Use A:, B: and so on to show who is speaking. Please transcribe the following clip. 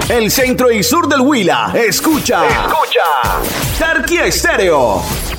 A: El centro y sur del Huila. Escucha. Jarquía Estéreo.